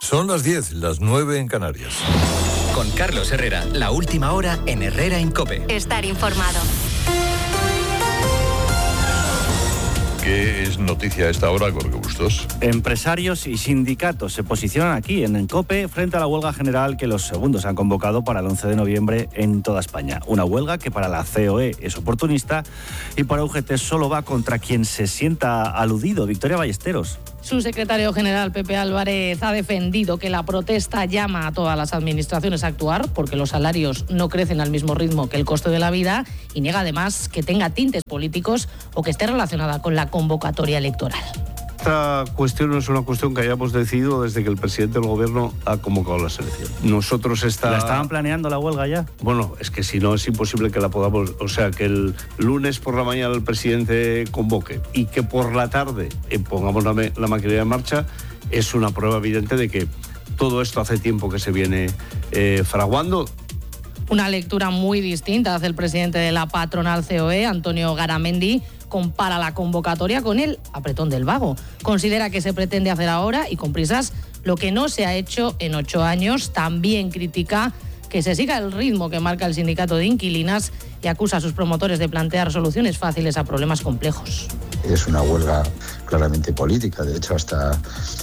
Son las 10, las 9 en Canarias. Con Carlos Herrera, la última hora en Herrera en COPE. Estar informado. ¿Qué es noticia a esta hora, Jorge Bustos? Empresarios y sindicatos se posicionan aquí en COPE frente a la huelga general que los segundos han convocado para el 11 de noviembre en toda España. Una huelga que para la COE es oportunista y para UGT solo va contra quien se sienta aludido. Victoria Ballesteros. Su secretario general, Pepe Álvarez, ha defendido que la protesta llama a todas las administraciones a actuar porque los salarios no crecen al mismo ritmo que el coste de la vida y niega además que tenga tintes políticos o que esté relacionada con la convocatoria electoral. Esta cuestión no es una cuestión que hayamos decidido desde que el presidente del gobierno ha convocado la selección. Nosotros ¿La estaban planeando la huelga ya? Bueno, es que si no es imposible que la podamos... O sea, que el lunes por la mañana el presidente convoque y que por la tarde pongamos la maquinaria en marcha, es una prueba evidente de que todo esto hace tiempo que se viene fraguando. Una lectura muy distinta hace el presidente de la patronal COE, Antonio Garamendi. Compara la convocatoria con el apretón del vago. Considera que se pretende hacer ahora y con prisas lo que no se ha hecho en 8 años. También critica que se siga el ritmo que marca el sindicato de inquilinas y acusa a sus promotores de plantear soluciones fáciles a problemas complejos. Es una huelga claramente política. De hecho, hasta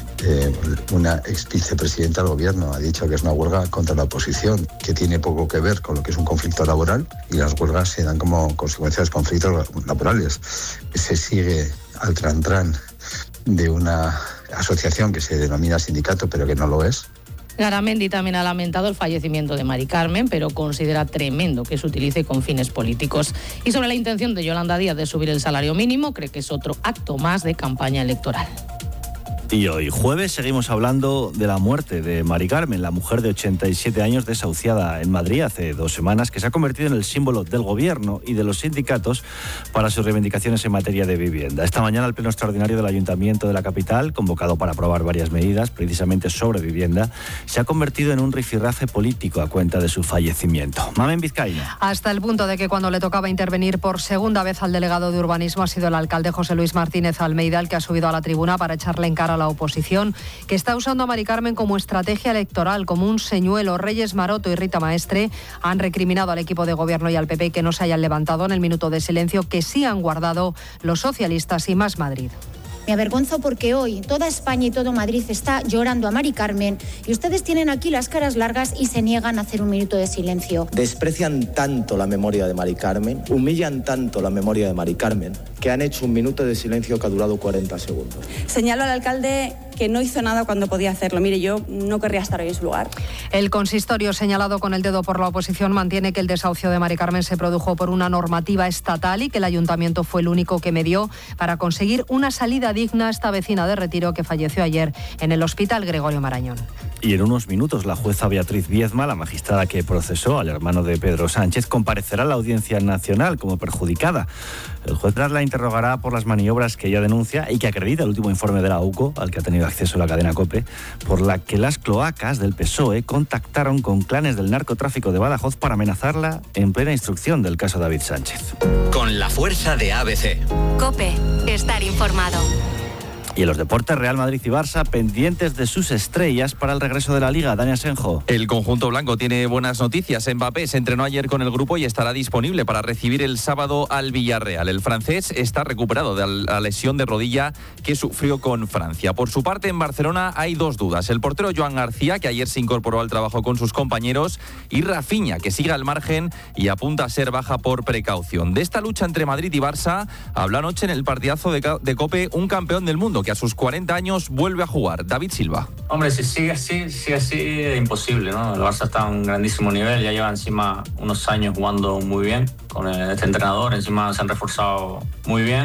una ex vicepresidenta del gobierno ha dicho que es una huelga contra la oposición, que tiene poco que ver con lo que es un conflicto laboral, y las huelgas se dan como consecuencia de los conflictos laborales. Se sigue al trantrán de una asociación que se denomina sindicato, pero que no lo es. Garamendi también ha lamentado el fallecimiento de Mari Carmen, pero considera tremendo que se utilice con fines políticos. Y sobre la intención de Yolanda Díaz de subir el salario mínimo, cree que es otro acto más de campaña electoral. Y hoy jueves seguimos hablando de la muerte de Mari Carmen, la mujer de 87 años desahuciada en Madrid hace 2 semanas, que se ha convertido en el símbolo del gobierno y de los sindicatos para sus reivindicaciones en materia de vivienda. Esta mañana el pleno extraordinario del Ayuntamiento de la capital, convocado para aprobar varias medidas precisamente sobre vivienda, se ha convertido en un rifirrafe político a cuenta de su fallecimiento. Mamen Vizcaína. Hasta el punto de que cuando le tocaba intervenir por segunda vez al delegado de urbanismo ha sido el alcalde José Luis Martínez Almeida el que ha subido a la tribuna para echarle en cara a la oposición, que está usando a Mari Carmen como estrategia electoral, como un señuelo. Reyes Maroto y Rita Maestre han recriminado al equipo de gobierno y al PP que no se hayan levantado en el minuto de silencio que sí han guardado los socialistas y Más Madrid. Me avergonzo porque hoy toda España y todo Madrid está llorando a Mari Carmen y ustedes tienen aquí las caras largas y se niegan a hacer un minuto de silencio. Desprecian tanto la memoria de Mari Carmen, humillan tanto la memoria de Mari Carmen, que han hecho un minuto de silencio que ha durado 40 segundos. Señalo al alcalde que no hizo nada cuando podía hacerlo. Mire, yo no querría estar hoy en su lugar. El consistorio, señalado con el dedo por la oposición, mantiene que el desahucio de Mari Carmen se produjo por una normativa estatal y que el ayuntamiento fue el único que medió para conseguir una salida digna a esta vecina de Retiro que falleció ayer en el Hospital Gregorio Marañón. Y en unos minutos la jueza Beatriz Viezma, la magistrada que procesó al hermano de Pedro Sánchez, comparecerá a la Audiencia Nacional como perjudicada. El juez la interrogará por las maniobras que ella denuncia y que acredita el último informe de la UCO, al que ha tenido acceso la cadena COPE, por la que las cloacas del PSOE contactaron con clanes del narcotráfico de Badajoz para amenazarla en plena instrucción del caso David Sánchez. Con la fuerza de ABC. COPE, estar informado. Y en los deportes, Real Madrid y Barça pendientes de sus estrellas para el regreso de la Liga. Dani Asenjo. El conjunto blanco tiene buenas noticias. Mbappé se entrenó ayer con el grupo y estará disponible para recibir el sábado al Villarreal. El francés está recuperado de la lesión de rodilla que sufrió con Francia. Por su parte, en Barcelona hay 2 dudas. El portero Joan García, que ayer se incorporó al trabajo con sus compañeros, y Rafinha, que sigue al margen y apunta a ser baja por precaución. De esta lucha entre Madrid y Barça habló anoche en el partidazo de COPE un campeón del mundo que a sus 40 años vuelve a jugar, David Silva. Hombre, si sigue así, es imposible, ¿no? El Barça está a un grandísimo nivel, ya lleva encima unos años jugando muy bien con este entrenador, encima se han reforzado muy bien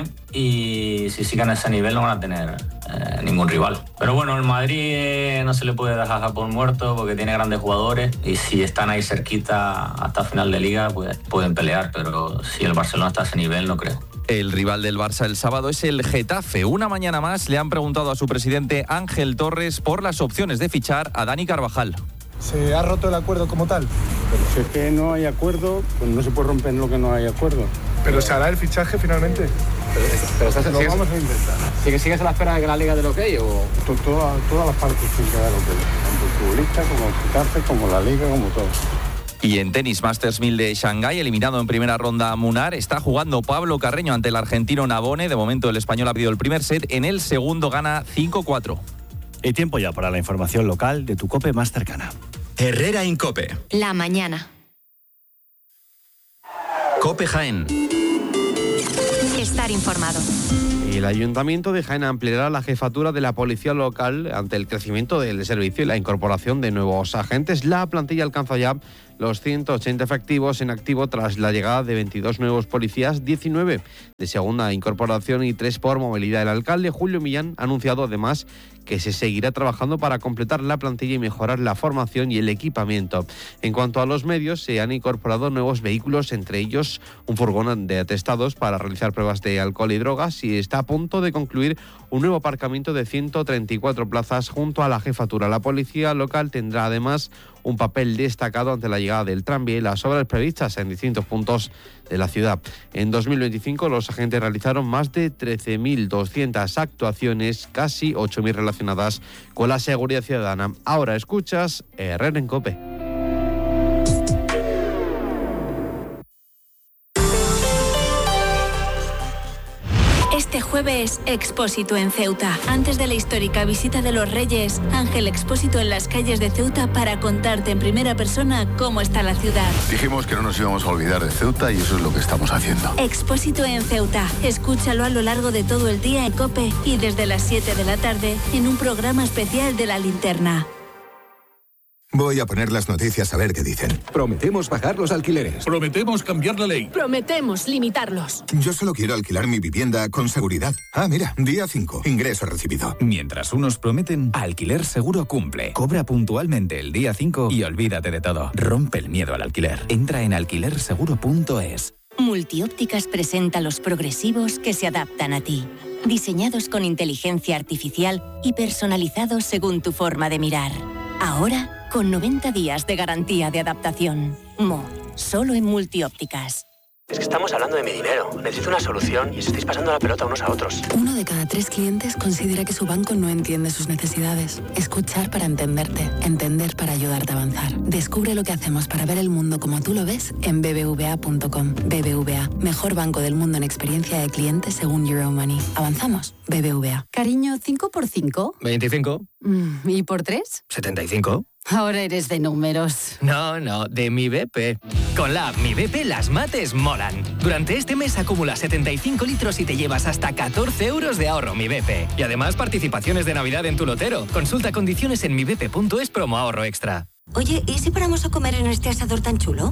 y si siguen a ese nivel no van a tener ningún rival. Pero bueno, el Madrid no se le puede dejar por muerto porque tiene grandes jugadores y si están ahí cerquita hasta final de liga, pues pueden pelear, pero si el Barcelona está a ese nivel, no creo. El rival del Barça el sábado es el Getafe. Una mañana más le han preguntado a su presidente Ángel Torres por las opciones de fichar a Dani Carvajal. ¿Se ha roto el acuerdo como tal? Pero si es que no hay acuerdo, pues no se puede romper en lo que no hay acuerdo. ¿Pero se hará el fichaje finalmente? Pero estás, Lo vamos a intentar. ¿Sigues a la espera de que la Liga del OK o...? Todas las partes tienen que dar OK. Tanto el futbolista como el Getafe, como la Liga, como todo. Y en tenis, Masters 1000 de Shanghái, eliminado en primera ronda a Munar, está jugando Pablo Carreño ante el argentino Navone. De momento el español ha perdido el primer set, en el segundo gana 5-4. Y tiempo ya para la información local de tu COPE más cercana. Herrera Incope. La mañana. Cope Jaén. Estar informado. El Ayuntamiento de Jaén ampliará la jefatura de la policía local ante el crecimiento del servicio y la incorporación de nuevos agentes. La plantilla alcanza ya los 180 efectivos en activo tras la llegada de 22 nuevos policías, 19 de segunda incorporación y 3 por movilidad. El alcalde Julio Millán ha anunciado además que se seguirá trabajando para completar la plantilla y mejorar la formación y el equipamiento. En cuanto a los medios, se han incorporado nuevos vehículos, entre ellos un furgón de atestados para realizar pruebas de alcohol y drogas, y está a punto de concluir un nuevo aparcamiento de 134 plazas junto a la jefatura. La policía local tendrá además un papel destacado ante la llegada del tranvía y las obras previstas en distintos puntos de la ciudad. En 2025 los agentes realizaron más de 13.200 actuaciones, casi 8.000 relacionadas con la seguridad ciudadana. Ahora escuchas Herrera en COPE. Este jueves, Expósito en Ceuta. Antes de la histórica visita de los Reyes, Ángel Expósito en las calles de Ceuta para contarte en primera persona cómo está la ciudad. Dijimos que no nos íbamos a olvidar de Ceuta y eso es lo que estamos haciendo. Expósito en Ceuta. Escúchalo a lo largo de todo el día en COPE y desde las 7 de la tarde en un programa especial de La Linterna. Voy a poner las noticias a ver qué dicen. Prometemos bajar los alquileres. Prometemos cambiar la ley. Prometemos limitarlos. Yo solo quiero alquilar mi vivienda con seguridad. Ah, mira, día 5, ingreso recibido. Mientras unos prometen, Alquiler Seguro cumple. Cobra puntualmente el día 5 y olvídate de todo. Rompe el miedo al alquiler. Entra en alquilerseguro.es. Multiópticas presenta los progresivos que se adaptan a ti. Diseñados con inteligencia artificial y personalizados según tu forma de mirar. Ahora, con 90 días de garantía de adaptación. Solo en Multiópticas. Es que estamos hablando de mi dinero. Necesito una solución y os estáis pasando la pelota unos a otros. 1 de cada 3 clientes considera que su banco no entiende sus necesidades. Escuchar para entenderte. Entender para ayudarte a avanzar. Descubre lo que hacemos para ver el mundo como tú lo ves en bbva.com. BBVA, mejor banco del mundo en experiencia de cliente según Euromoney. ¿Avanzamos? BBVA. Cariño, ¿5 por 5? 25. ¿Y por 3? 75. Ahora eres de números. No, de mi BP. Con la app Mi BP las mates molan. Durante este mes acumula 75 litros y te llevas hasta 14 euros de ahorro Mi BP. Y además participaciones de Navidad en tu lotero. Consulta condiciones en mibp.es promo ahorro extra. Oye, ¿y si paramos a comer en este asador tan chulo?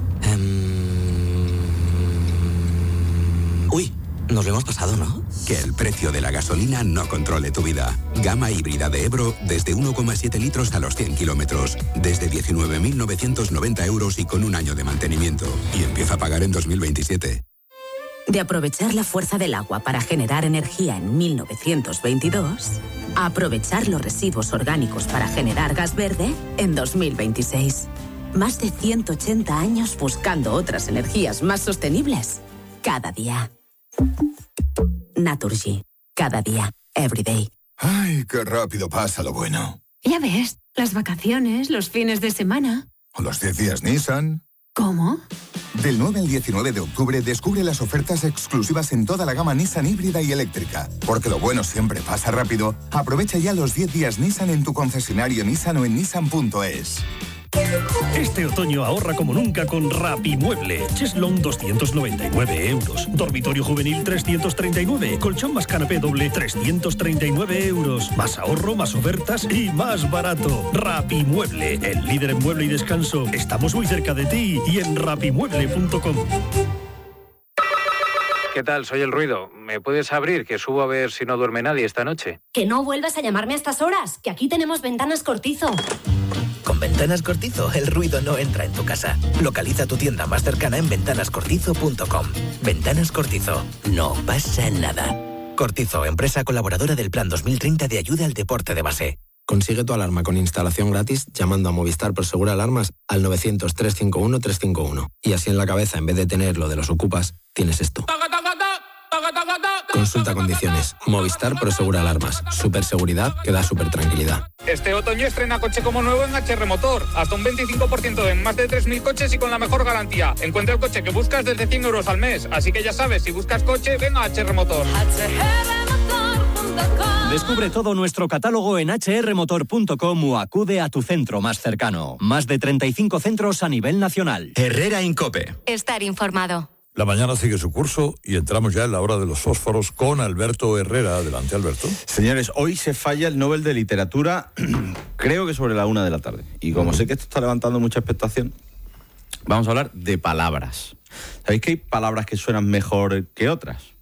Uy, nos lo hemos pasado, ¿no? Que el precio de la gasolina no controle tu vida. Gama híbrida de Ebro desde 1,7 litros a los 100 kilómetros. Desde 19.990 euros y con un año de mantenimiento. Y empieza a pagar en 2027. De aprovechar la fuerza del agua para generar energía en 1922, a aprovechar los residuos orgánicos para generar gas verde en 2026. Más de 180 años buscando otras energías más sostenibles. Cada día. Naturgy. Cada día. Every day. Ay, qué rápido pasa lo bueno. Ya ves, las vacaciones, los fines de semana. O los 10 días Nissan. ¿Cómo? Del 9 al 19 de octubre descubre las ofertas exclusivas en toda la gama Nissan híbrida y eléctrica. Porque lo bueno siempre pasa rápido. Aprovecha ya los 10 días Nissan en tu concesionario Nissan o en nissan.es. Este otoño ahorra como nunca con Rapimueble. Cheslong 299 euros. Dormitorio juvenil 339. Colchón más canapé doble 339 euros. Más ahorro, más ofertas y más barato. Rapimueble, el líder en mueble y descanso. Estamos muy cerca de ti y en rapimueble.com. ¿Qué tal? Soy El Ruido. ¿Me puedes abrir? Que subo a ver si no duerme nadie esta noche. Que no vuelvas a llamarme a estas horas, que aquí tenemos Ventanas Cortizo. Con Ventanas Cortizo, el ruido no entra en tu casa. Localiza tu tienda más cercana en ventanascortizo.com. Ventanas Cortizo. No pasa nada. Cortizo, empresa colaboradora del Plan 2030 de ayuda al deporte de base. Consigue tu alarma con instalación gratis llamando a Movistar Prosegur Alarmas al 900-351-351. Y así en la cabeza, en vez de tener lo de los ocupas, tienes esto. Con Consulta condiciones. Movistar Prosegura Alarmas. Superseguridad que da super tranquilidad. Este otoño estrena coche como nuevo en HR Motor. Hasta un 25% en más de 3.000 coches y con la mejor garantía. Encuentra el coche que buscas desde 100 euros al mes. Así que ya sabes, si buscas coche, ven a HR Motor. Descubre todo nuestro catálogo en hrmotor.com o acude a tu centro más cercano. Más de 35 centros a nivel nacional. Herrera Incope. Estar informado. La mañana sigue su curso y entramos ya en la hora de los fósforos con Alberto Herrera. Adelante, Alberto. Señores, hoy se falla el Nobel de Literatura, creo que sobre la 1 de la tarde. Y como sé que esto está levantando mucha expectación, vamos a hablar de palabras. ¿Sabéis que hay palabras que suenan mejor que otras?